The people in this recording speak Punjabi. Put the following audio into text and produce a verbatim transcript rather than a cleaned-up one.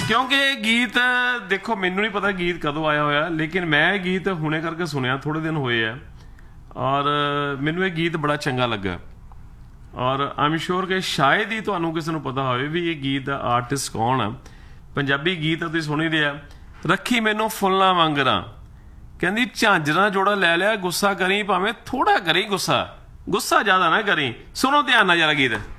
ਕਿਉਂਕਿ ਇਹ ਗੀਤ ਦੇਖੋ ਮੈਨੂੰ ਨਹੀਂ ਪਤਾ ਗੀਤ ਕਦੋਂ ਆਇਆ ਹੋਇਆ, ਲੇਕਿਨ ਮੈਂ ਇਹ ਗੀਤ ਹੁਣੇ ਕਰਕੇ ਸੁਣਿਆ, ਥੋੜੇ ਦਿਨ ਹੋਏ ਆ, ਔਰ ਮੈਨੂੰ ਇਹ ਗੀਤ ਬੜਾ ਚੰਗਾ ਲੱਗਾ। ਔਰ ਆਮ ਸ਼ੋਰ ਕਿ ਸ਼ਾਇਦ ਹੀ ਤੁਹਾਨੂੰ ਕਿਸੇ ਨੂੰ ਪਤਾ ਹੋਵੇ ਵੀ ਇਹ ਗੀਤ ਦਾ ਆਰਟਿਸਟ ਕੌਣ ਆ। ਪੰਜਾਬੀ ਗੀਤ ਤੁਸੀਂ ਸੁਣ ਹੀ ਰਿਹਾ। ਰੱਖੀ ਮੈਨੂੰ ਫੁੱਲਾਂ ਵਾਂਗਰਾਂ, ਕਹਿੰਦੀ ਝਾਂਜਰਾਂ ਜੋੜਾ ਲੈ ਲਿਆ, ਗੁੱਸਾ ਕਰੀ ਭਾਵੇਂ ਥੋੜਾ ਕਰੀ ਗੁੱਸਾ, ਗੁੱਸਾ ਜ਼ਿਆਦਾ ਨਾ ਕਰੀ। ਸੁਣੋ ਧਿਆਨ ਨਾਲ ਜਰਾ ਗੀਤ।